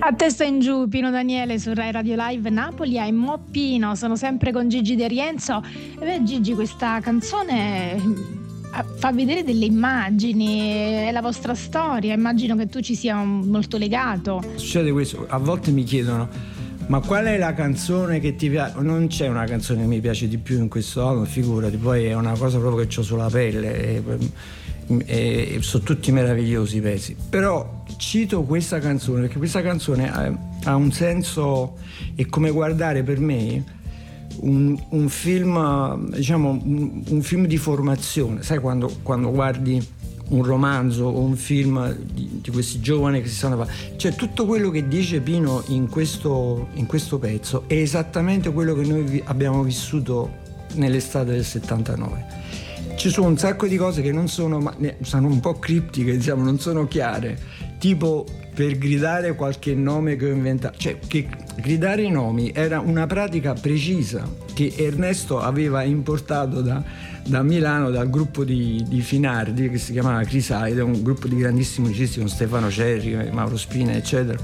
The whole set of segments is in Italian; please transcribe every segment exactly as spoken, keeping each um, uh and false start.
A testa in giù, Pino Daniele su Rai Radio Live Napoli a Mo Pino, sono sempre con Gigi De Rienzo. E beh, Gigi, questa canzone fa vedere delle immagini, è la vostra storia, immagino che tu ci sia molto legato. Succede questo, a volte mi chiedono: ma qual è la canzone che ti piace? Non c'è una canzone che mi piace di più in questo album, figurati, poi è una cosa proprio che ho sulla pelle. E, e, e sono tutti meravigliosi i pezzi, però cito questa canzone perché questa canzone ha, ha un senso, è come guardare per me un, un film, diciamo un, un film di formazione, sai, quando, quando guardi un romanzo o un film di, di questi giovani che si stanno, cioè tutto quello che dice Pino in questo, in questo pezzo è esattamente quello che noi abbiamo vissuto nell'estate del settantanove. Ci sono un sacco di cose che non sono, sono un po' criptiche, diciamo, non sono chiare, tipo per gridare qualche nome che ho inventato, cioè che gridare i nomi era una pratica precisa che Ernesto aveva importato da, da Milano, dal gruppo di, di Finardi che si chiamava Crisaide, un gruppo di grandissimi musicisti con Stefano Cerri, Mauro Spina eccetera,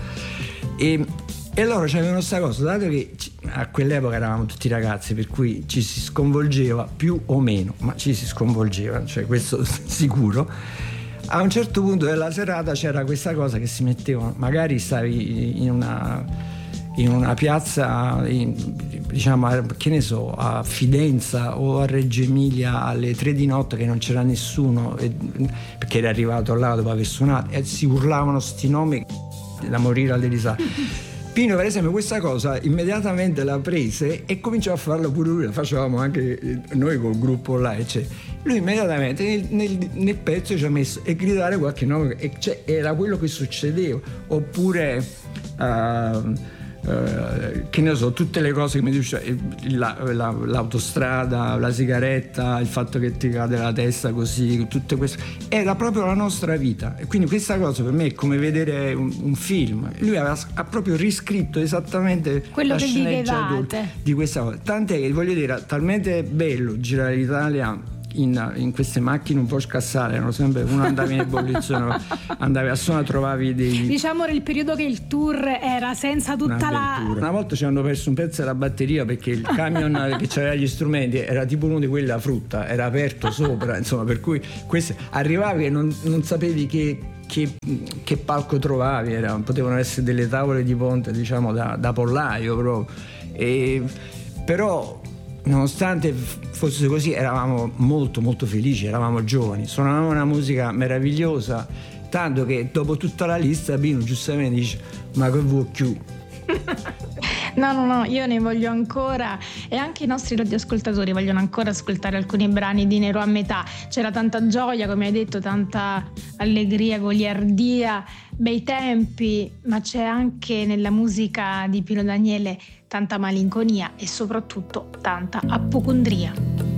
e E loro c'avevano questa cosa, dato che a quell'epoca eravamo tutti ragazzi, per cui ci si sconvolgeva più o meno, ma ci si sconvolgeva, cioè questo sicuro. A un certo punto della serata c'era questa cosa che si metteva, magari stavi in una, in una piazza, in, diciamo, che ne so, a Fidenza o a Reggio Emilia alle tre di notte che non c'era nessuno, e, perché era arrivato là dopo aver suonato, e si urlavano sti nomi da morire alle risate. Pino, per esempio, questa cosa immediatamente la prese e cominciò a farlo pure lui, la facevamo anche noi col gruppo là, eccetera. Lui immediatamente nel, nel, nel pezzo ci ha messo e gridare qualche nome, e cioè, era quello che succedeva. Oppure uh, Uh, che ne so, tutte le cose che mi dice la, la, l'autostrada, la sigaretta, il fatto che ti cade la testa così, tutte queste, era proprio la nostra vita, e quindi questa cosa per me è come vedere un, un film. Lui aveva, ha proprio riscritto esattamente quello la che sceneggiatura di questa cosa, tant'è che voglio dire, è talmente bello girare l'Italia In, in queste macchine un po' scassate, erano sempre, uno andava in ebollizione, andavi a suonare, trovavi dei, diciamo era il periodo che il tour era senza tutta la, una volta ci hanno perso un pezzo della batteria perché il camion che c'aveva gli strumenti era tipo uno di quelli da frutta, era aperto sopra, insomma, per cui queste, arrivavi e non, non sapevi che Che, che palco trovavi, era, potevano essere delle tavole di ponte, diciamo, da, da pollaio proprio. E, però nonostante fosse così eravamo molto molto felici, eravamo giovani, suonavamo una musica meravigliosa, tanto che dopo tutta la lista Pino giustamente dice: ma che vuoi più? No, no, no, io ne voglio ancora, e anche i nostri radioascoltatori vogliono ancora ascoltare alcuni brani di Nero a metà. C'era tanta gioia, come hai detto, tanta allegria, goliardia, bei tempi, ma c'è anche nella musica di Pino Daniele tanta malinconia e soprattutto tanta apocondria.